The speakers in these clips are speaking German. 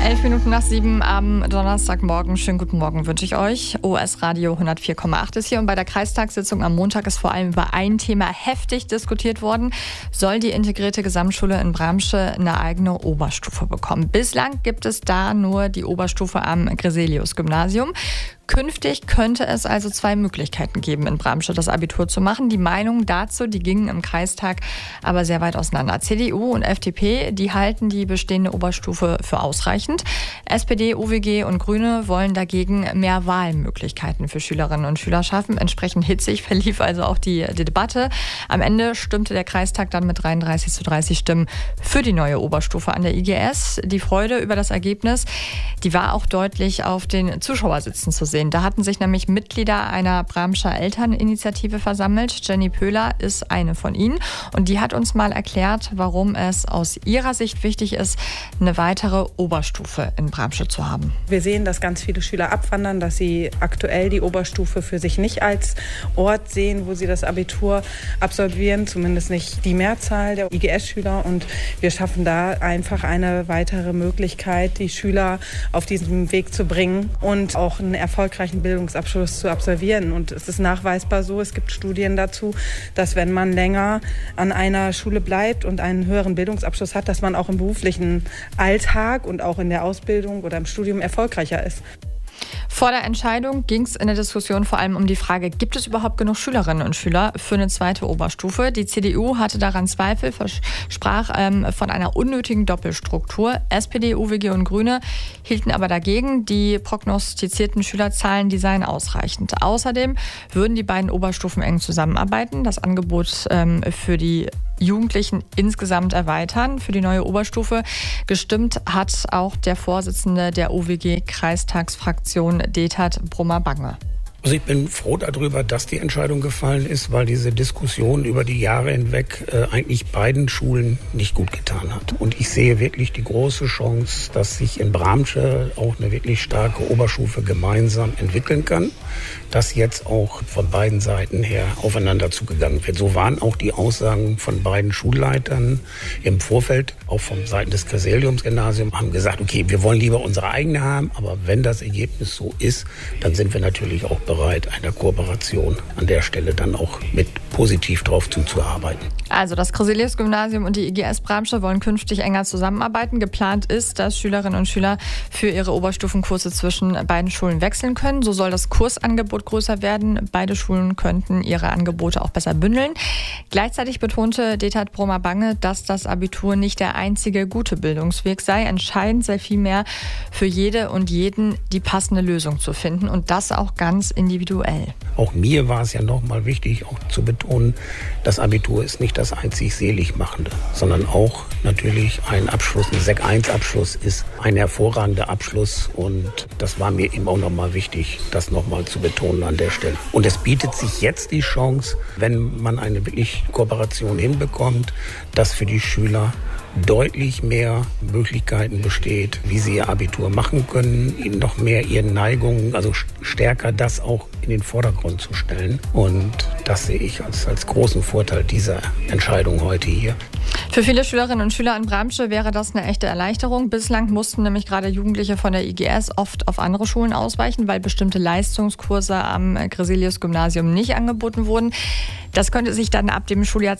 11 Minuten nach 7 am Donnerstagmorgen. Schönen guten Morgen wünsche ich euch. OS Radio 104,8 ist hier und bei der Kreistagssitzung am Montag ist vor allem über ein Thema heftig diskutiert worden. Soll die integrierte Gesamtschule in Bramsche eine eigene Oberstufe bekommen? Bislang gibt es da nur die Oberstufe am Greselius-Gymnasium. Künftig könnte es also zwei Möglichkeiten geben, in Bramsche das Abitur zu machen. Die Meinungen dazu, die gingen im Kreistag aber sehr weit auseinander. CDU und FDP, die halten die bestehende Oberstufe für ausreichend. SPD, UWG und Grüne wollen dagegen mehr Wahlmöglichkeiten für Schülerinnen und Schüler schaffen. Entsprechend hitzig verlief also auch die Debatte. Am Ende stimmte der Kreistag dann mit 33:30 Stimmen für die neue Oberstufe an der IGS. Die Freude über das Ergebnis, die war auch deutlich auf den Zuschauersitzen zu sehen. Da hatten sich nämlich Mitglieder einer Bramscher Elterninitiative versammelt. Jenny Pöhler ist eine von ihnen und die hat uns mal erklärt, warum es aus ihrer Sicht wichtig ist, eine weitere Oberstufe in Bramsche zu haben. Wir sehen, dass ganz viele Schüler abwandern, dass sie aktuell die Oberstufe für sich nicht als Ort sehen, wo sie das Abitur absolvieren, zumindest nicht die Mehrzahl der IGS-Schüler. Und wir schaffen da einfach eine weitere Möglichkeit, die Schüler auf diesem Weg zu bringen und auch einen erfolgreichen Bildungsabschluss zu absolvieren. Und es ist nachweisbar so, es gibt Studien dazu, dass wenn man länger an einer Schule bleibt und einen höheren Bildungsabschluss hat, dass man auch im beruflichen Alltag und auch in der Ausbildung oder im Studium erfolgreicher ist. Vor der Entscheidung ging es in der Diskussion vor allem um die Frage, gibt es überhaupt genug Schülerinnen und Schüler für eine zweite Oberstufe? Die CDU hatte daran Zweifel, sprach von einer unnötigen Doppelstruktur. SPD, UWG und Grüne hielten aber dagegen. Die prognostizierten Schülerzahlen, die seien ausreichend. Außerdem würden die beiden Oberstufen eng zusammenarbeiten, das Angebot für die Jugendlichen insgesamt erweitern für die neue Oberstufe. Gestimmt hat auch der Vorsitzende der OWG-Kreistagsfraktion Detert Brummer-Bange. Also ich bin froh darüber, dass die Entscheidung gefallen ist, weil diese Diskussion über die Jahre hinweg eigentlich beiden Schulen nicht gut getan hat. Und ich sehe wirklich die große Chance, dass sich in Bramsche auch eine wirklich starke Oberstufe gemeinsam entwickeln kann, dass jetzt auch von beiden Seiten her aufeinander zugegangen wird. So waren auch die Aussagen von beiden Schulleitern im Vorfeld, auch von Seiten des Greselius-Gymnasiums, haben gesagt, okay, wir wollen lieber unsere eigene haben, aber wenn das Ergebnis so ist, dann sind wir natürlich auch bereit, einer Kooperation an der Stelle dann auch mit positiv drauf zuzuarbeiten. Also das Greselius-Gymnasium und die IGS Bramsche wollen künftig enger zusammenarbeiten. Geplant ist, dass Schülerinnen und Schüler für ihre Oberstufenkurse zwischen beiden Schulen wechseln können. So soll das Kursangebot größer werden. Beide Schulen könnten ihre Angebote auch besser bündeln. Gleichzeitig betonte Detert Brummer-Bange, dass das Abitur nicht der einzige gute Bildungsweg sei. Entscheidend sei vielmehr für jede und jeden die passende Lösung zu finden und das auch ganz individuell. Auch mir war es ja nochmal wichtig, auch zu betonen, das Abitur ist nicht das einzig Seligmachende, sondern auch natürlich ein Abschluss, ein Sek 1 Abschluss ist ein hervorragender Abschluss und das war mir eben auch nochmal wichtig, das nochmal zu betonen an der Stelle. Und es bietet sich jetzt die Chance, wenn man eine wirklich Kooperation hinbekommt, dass für die Schüler deutlich mehr Möglichkeiten besteht, wie sie ihr Abitur machen können, ihnen noch mehr ihren Neigungen, also stärker das auch in den Vordergrund zu stellen. Und das sehe ich als großen Vorteil dieser Entscheidung heute hier. Für viele Schülerinnen und Schüler in Bramsche wäre das eine echte Erleichterung. Bislang mussten nämlich gerade Jugendliche von der IGS oft auf andere Schulen ausweichen, weil bestimmte Leistungskurse am Greselius-Gymnasium nicht angeboten wurden. Das könnte sich dann ab dem Schuljahr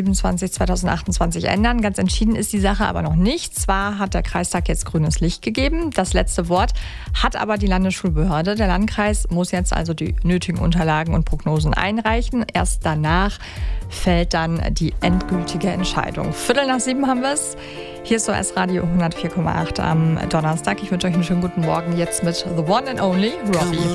2027/2028 ändern. Ganz entschieden ist die Sache aber noch nicht. Zwar hat der Kreistag jetzt grünes Licht gegeben, das letzte Wort hat aber die Landesschulbehörde. Der Landkreis muss jetzt also die nötigen Unterlagen und Prognosen einreichen. Erst danach fällt dann die endgültige Entscheidung. 6:15 haben wir es. Hier ist OS Radio 104,8 am Donnerstag. Ich wünsche euch einen schönen guten Morgen jetzt mit The One and Only Robbie.